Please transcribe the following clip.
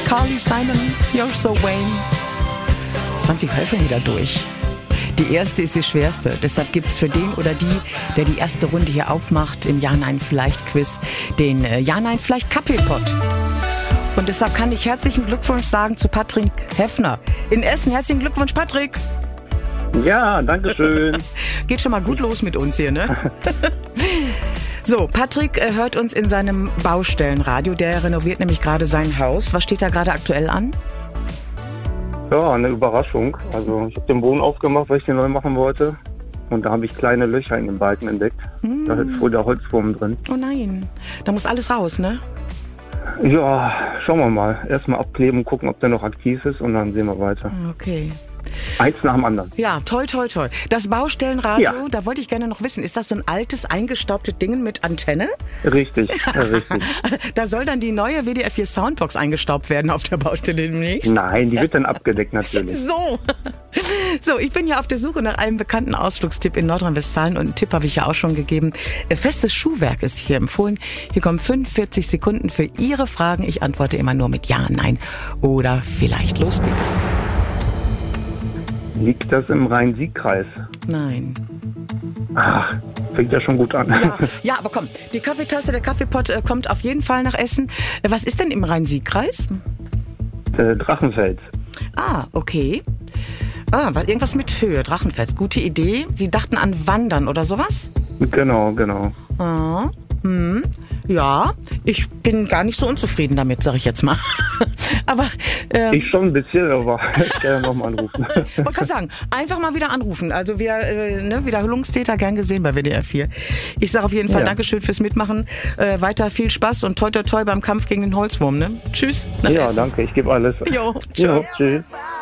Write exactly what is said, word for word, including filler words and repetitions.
Carly Simon, You're So Vain. zwanzig helfen wieder durch. Die erste ist die schwerste. Deshalb gibt es für den oder die, der die erste Runde hier aufmacht im Ja-Nein-Vielleicht-Quiz, den äh, Ja-Nein-Vielleicht-Kaffeepott. Und deshalb kann ich herzlichen Glückwunsch sagen zu Patrick Heffner in Essen. Herzlichen Glückwunsch, Patrick. Ja, danke schön. Geht schon mal gut los mit uns hier, ne? So, Patrick äh, hört uns in seinem Baustellenradio. Der renoviert nämlich gerade sein Haus. Was steht da gerade aktuell an? Ja, eine Überraschung. Also ich habe den Boden aufgemacht, weil ich den neu machen wollte. Und da habe ich kleine Löcher in den Balken entdeckt. Mm. Da ist wohl der Holzwurm drin. Oh nein, da muss alles raus, ne? Ja, schauen wir mal. Erstmal abkleben, gucken, ob der noch aktiv ist und dann sehen wir weiter. Okay. Eins nach dem anderen. Ja, toll, toll, toll. Das Baustellenradio, Ja. da wollte ich gerne noch wissen, ist das so ein altes, eingestaubtes Ding mit Antenne? Richtig, ja, richtig. Da soll dann die neue W D R vier Soundbox eingestaubt werden auf der Baustelle demnächst? Nein, die wird dann abgedeckt natürlich. So. So, ich bin ja auf der Suche nach einem bekannten Ausflugstipp in Nordrhein-Westfalen und einen Tipp habe ich ja auch schon gegeben. Festes Schuhwerk ist hier empfohlen. Hier kommen fünfundvierzig Sekunden für Ihre Fragen. Ich antworte immer nur mit Ja, Nein oder vielleicht. Los geht es. Liegt das im Rhein-Sieg-Kreis? Nein. Ach, fängt ja schon gut an. Ja, ja, aber komm, die Kaffeetasse, der Kaffeepott äh, kommt auf jeden Fall nach Essen. Äh, Was ist denn im Rhein-Sieg-Kreis? Äh, Drachenfels. Ah, okay. Ah, was- irgendwas mit Höhe, Drachenfels. Gute Idee. Sie dachten an Wandern oder sowas? Genau, genau. Ah, hm. Ja, ich bin gar nicht so unzufrieden damit, sag ich jetzt mal. Aber, ähm, Ich schon ein bisschen, aber ich kann ja nochmal anrufen. wollte gerade sagen, einfach mal wieder anrufen. Also wir, äh, ne, Wiederholungstäter gern gesehen bei W D R vier. Ich sage auf jeden Fall Ja. Dankeschön fürs Mitmachen. Äh, weiter viel Spaß und toi toi toi beim Kampf gegen den Holzwurm. Ne? Tschüss. Nach Ja, Essen. danke, ich gebe alles. Jo, Jo, tschüss. tschüss.